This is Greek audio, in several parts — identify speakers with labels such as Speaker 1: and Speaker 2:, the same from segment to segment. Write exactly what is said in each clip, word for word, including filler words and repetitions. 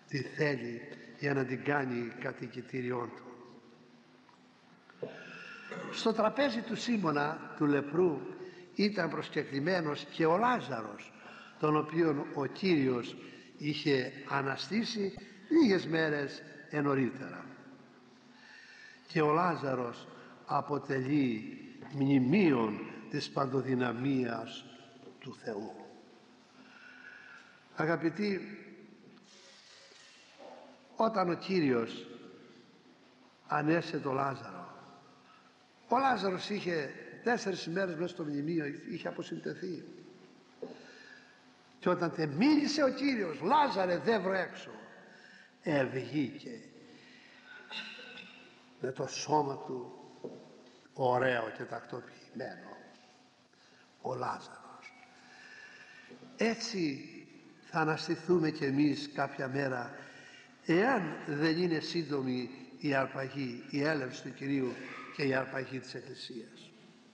Speaker 1: τι θέλει για να την κάνει κατοικητήριόν του. Στο τραπέζι του Σίμωνα του λεπρού ήταν προσκεκλημένος και ο Λάζαρος, τον οποίον ο Κύριος είχε αναστήσει λίγες μέρες ενωρίτερα. Και ο Λάζαρος αποτελεί μνημείον της παντοδυναμίας του Θεού. Αγαπητοί, όταν ο Κύριος ανέσε το Λάζαρο, ο Λάζαρος είχε τέσσερις ημέρες μέσα στο μνημείο, είχε αποσυντεθεί. Και όταν τε μίλησε ο Κύριος, Λάζαρε δε βρω έξω, ευγήκε με το σώμα του ωραίο και τακτοποιημένο ο Λάζαρος. Έτσι θα αναστηθούμε κι εμείς κάποια μέρα, εάν δεν είναι σύντομη η αρπαγή, η έλευση του Κυρίου και η αρπαγή της Εκκλησίας.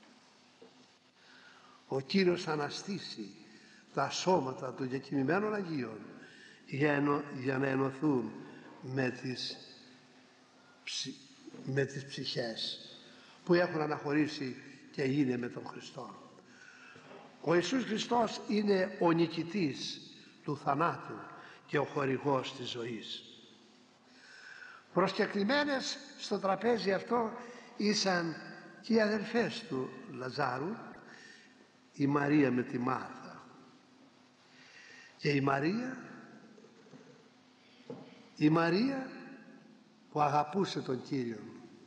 Speaker 1: Ο Κύριος θα αναστήσει τα σώματα των διακοιμημένων Αγίων για, ενω, για να ενωθούν με τις, ψ, με τις ψυχές που έχουν αναχωρήσει και είναι με τον Χριστό. Ο Ιησούς Χριστός είναι ο νικητής του θανάτου και ο χορηγός της ζωής. Προσκεκλημένες στο τραπέζι αυτό ήσαν και οι αδελφές του Λαζάρου, η Μαρία με τη Μάρθα. Και η Μαρία, η Μαρία που αγαπούσε τον Κύριο,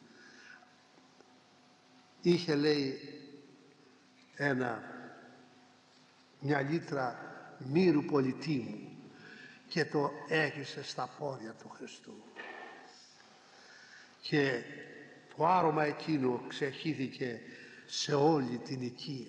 Speaker 1: είχε, λέει, ένα, μια λίτρα μύρου πολυτίμου και το έγισε στα πόδια του Χριστού. Και το άρωμα εκείνο ξεχύθηκε σε όλη την οικία.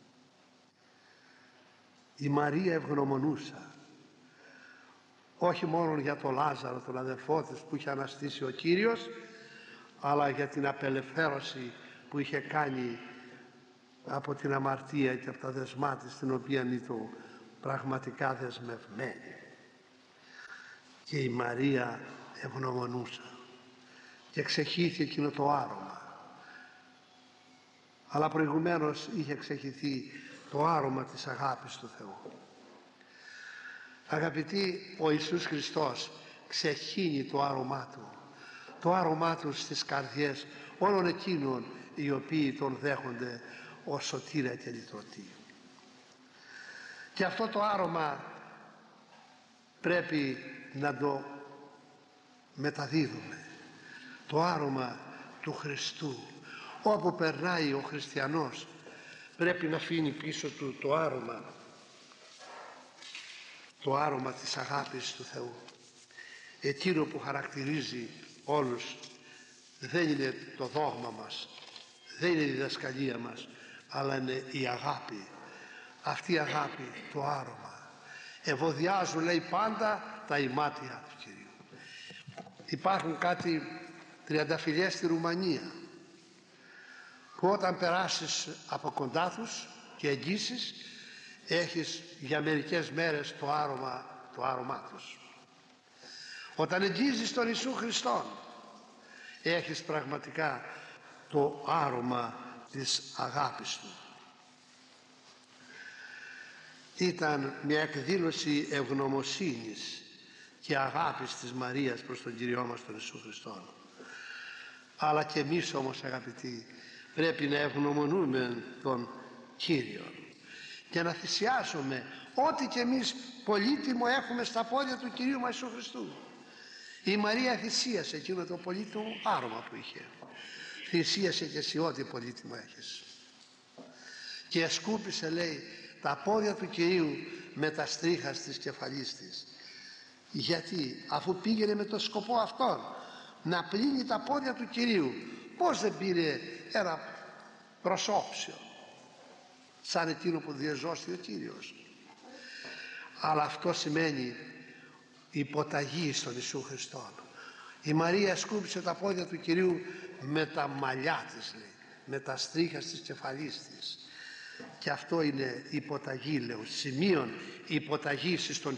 Speaker 1: Η Μαρία ευγνωμονούσα όχι μόνο για τον Λάζαρο, τον αδελφό της που είχε αναστήσει ο Κύριος, αλλά για την απελευθέρωση που είχε κάνει από την αμαρτία και από τα δεσμά της, την οποία ήταν πραγματικά δεσμευμένη. Και η Μαρία ευγνωμονούσα και ξεχύθηκε εκείνο το άρωμα. Αλλά προηγουμένως είχε ξεχυθεί το άρωμα της αγάπης του Θεού. Αγαπητοί, ο Ιησούς Χριστός ξεχύνει το άρωμά Του, το άρωμά Του στις καρδιές όλων εκείνων οι οποίοι Τον δέχονται ως σωτήρα και λυτρωτή. Και αυτό το άρωμα πρέπει να το μεταδίδουμε, το άρωμα του Χριστού. Όπου περνάει ο χριστιανός πρέπει να αφήνει πίσω του το άρωμα, το άρωμα της αγάπης του Θεού. Εκείνο που χαρακτηρίζει όλους δεν είναι το δόγμα μας, δεν είναι η διδασκαλία μας, αλλά είναι η αγάπη. Αυτή η αγάπη, το άρωμα, ευωδιάζουν, λέει, πάντα τα ημάτια του Κυρίου. Υπάρχουν κάτι τριανταφυλιές στη Ρουμανία που όταν περάσεις από κοντά τους και εγγύσεις, έχεις για μερικές μέρες το άρωμα, το άρωμά τους. Όταν εγγύζεις τον Ιησού Χριστόν, έχεις πραγματικά το άρωμα της αγάπης Του. Ήταν μια εκδήλωση ευγνωμοσύνης και αγάπης της Μαρίας προς τον Κύριό μας τον Ιησού Χριστόν. Αλλά και εμείς όμως, αγαπητοί, πρέπει να ευγνωμονούμε τον Κύριο και να θυσιάσουμε ό,τι και εμείς πολύτιμο έχουμε στα πόδια του Κυρίου μας Ιησού Χριστού. Η Μαρία θυσίασε εκείνο το πολύτιμο άρωμα που είχε. Θυσίασε και εσύ ό,τι πολύτιμο έχεις. Και σκούπισε, λέει, τα πόδια του Κυρίου με τα στρίχα της κεφαλής της. Γιατί αφού πήγαινε με το σκοπό αυτόν να πλύνει τα πόδια του Κυρίου, πώς δεν πήρε ένα προσώψιο σαν εκείνο που διεζώστη ο Κύριος? Αλλά αυτό σημαίνει υποταγή στον Ιησού Χριστόν. Η Μαρία σκούπισε τα πόδια του Κυρίου με τα μαλλιά της, λέει, με τα στρίχα της κεφαλής της. Και αυτό είναι υποταγή, λέω, σημείων υποταγής στον